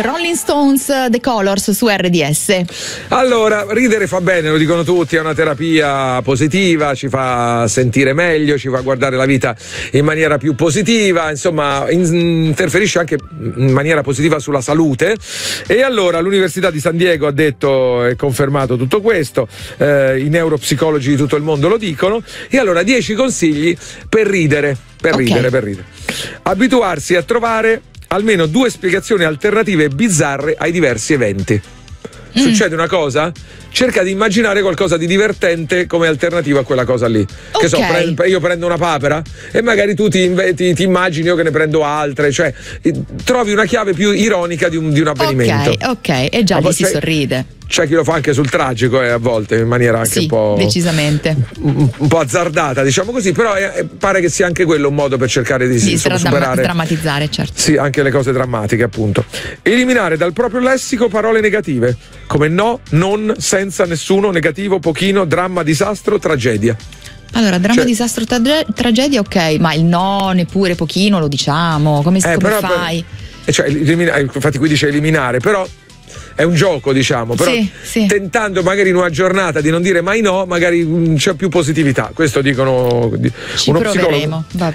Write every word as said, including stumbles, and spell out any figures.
Rolling Stones, The Colors su R D S. Allora, ridere fa bene, lo dicono tutti, è una terapia positiva, ci fa sentire meglio, ci fa guardare la vita in maniera più positiva, insomma in- interferisce anche in maniera positiva sulla salute. E allora l'Università di San Diego ha detto e confermato tutto questo, eh, i neuropsicologi di tutto il mondo lo dicono. E allora dieci consigli per ridere, per Ok. ridere, per ridere. Abituarsi a trovare almeno due spiegazioni alternative bizzarre ai diversi eventi. Succede una cosa? Cerca di immaginare qualcosa di divertente come alternativa a quella cosa lì. Che so, Ok. pre- io prendo una papera e magari tu ti, inve- ti, ti immagini io che ne prendo altre, cioè eh, trovi una chiave più ironica di un, di un avvenimento. Ok, ok, e già Ma lì poi si c'è- sorride. C'è chi lo fa anche sul tragico, eh, a volte in maniera anche Sì, un po' decisamente. un, un po' azzardata, diciamo così, però eh, pare che sia anche quello un modo per cercare di, Di insomma, stra- superare drammatizzare, certo. sì, anche le cose drammatiche, appunto. Eliminare dal proprio lessico parole negative, come no, non, senza, nessuno, negativo, pochino, dramma, disastro, tragedia. Allora, dramma, Cioè- disastro, trage- tragedia, ok, ma il no, neppure pochino lo diciamo, come, Eh, come però- fai? eh, cioè, elimina- infatti qui dice eliminare, però è un gioco, diciamo, però Sì, sì. tentando magari in una giornata di non dire mai no, magari mh, c'è più positività. Questo dicono di- Ci uno proveremo, psicologo. va